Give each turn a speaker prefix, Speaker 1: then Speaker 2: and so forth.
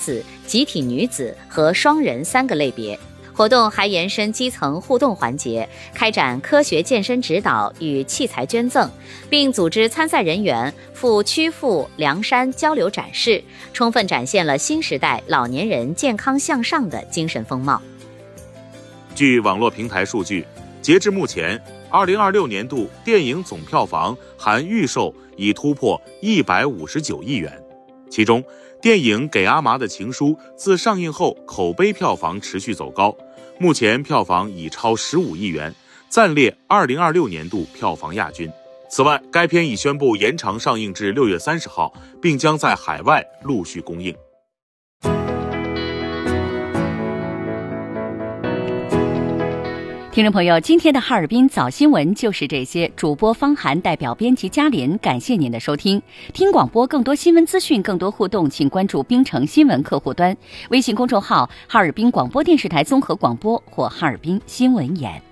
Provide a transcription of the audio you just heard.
Speaker 1: 子、集体女子和双人3个类别。活动还延伸基层互动环节，开展科学健身指导与器材捐赠，并组织参赛人员赴曲阜、凉山交流展示，充分展现了新时代老年人健康向上的精神风貌。
Speaker 2: 据网络平台数据，截至目前，2026年度电影总票房含预售已突破159亿元，其中电影《给阿妈的情书》自上映后口碑票房持续走高，目前票房已超15亿元，暂列2026年度票房亚军。此外，该片已宣布延长上映至6月30号，并将在海外陆续公映。
Speaker 3: 听众朋友，今天的哈尔滨早新闻就是这些。主播方涵代表编辑嘉林，感谢您的收听。听广播更多新闻资讯，更多互动，请关注冰城新闻客户端、微信公众号哈尔滨广播电视台综合广播或哈尔滨新闻眼。